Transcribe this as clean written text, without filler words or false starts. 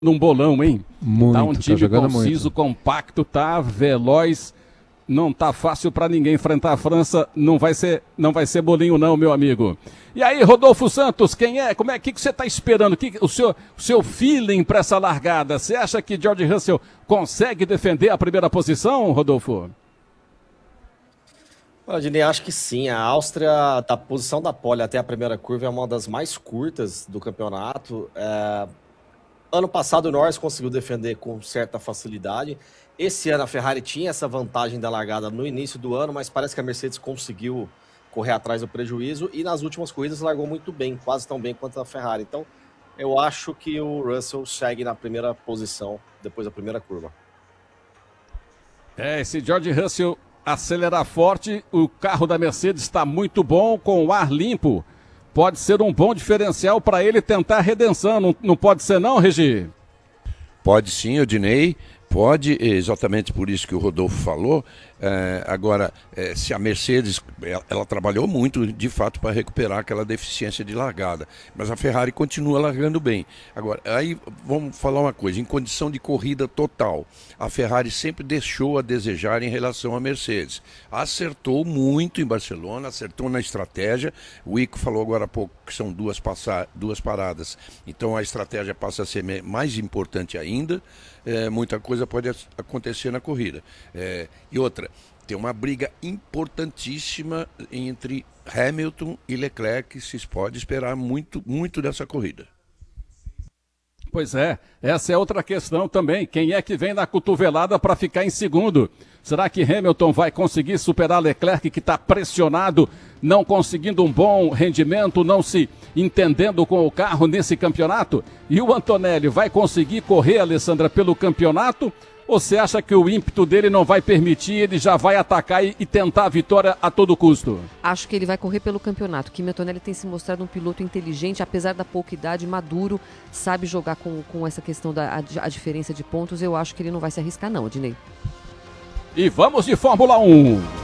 num bolão, hein? Muito, tá um time conciso, muito. compacto, tá veloz, não tá fácil para ninguém enfrentar a França, não vai ser bolinho não, meu amigo. E aí, Rodolfo Santos, quem é? Como é que você tá esperando? O seu feeling para essa largada? Você acha que George Russell consegue defender a primeira posição, Rodolfo? Dinei, acho que sim. A Áustria, da posição da pole até a primeira curva, é uma das mais curtas do campeonato. Ano passado o Norris conseguiu defender com certa facilidade. Esse ano a Ferrari tinha essa vantagem da largada no início do ano, mas parece que a Mercedes conseguiu correr atrás do prejuízo e nas últimas corridas largou muito bem, quase tão bem quanto a Ferrari. Então eu acho que o Russell segue na primeira posição depois da primeira curva. Esse George Russell acelerar forte, o carro da Mercedes está muito bom, com o ar limpo. Pode ser um bom diferencial para ele tentar a redenção, não pode ser não, Regi? Pode sim, Odinei, pode, exatamente por isso que o Rodolfo falou. Agora, se a Mercedes, ela trabalhou muito, de fato, para recuperar aquela deficiência de largada, mas a Ferrari continua largando bem. Agora, aí vamos falar uma coisa, em condição de corrida total, a Ferrari sempre deixou a desejar em relação à Mercedes. Acertou muito em Barcelona, acertou na estratégia, o Ico falou agora há pouco que são duas paradas, então a estratégia passa a ser mais importante ainda. Muita coisa pode acontecer na corrida. E outra, tem uma briga importantíssima entre Hamilton e Leclerc, que se pode esperar muito, muito dessa corrida. Pois é, essa é outra questão também. Quem é que vem na cotovelada para ficar em segundo? Será que Hamilton vai conseguir superar Leclerc, que está pressionado, não conseguindo um bom rendimento, não se entendendo com o carro nesse campeonato? E o Antonelli vai conseguir correr, Alessandra, pelo campeonato? Ou você acha que o ímpeto dele não vai permitir, ele já vai atacar e tentar a vitória a todo custo? Acho que ele vai correr pelo campeonato. Kimi Antonelli tem se mostrado um piloto inteligente, apesar da pouca idade, maduro, sabe jogar com essa questão da diferença de pontos. Eu acho que ele não vai se arriscar não, Odinei. E vamos de Fórmula 1.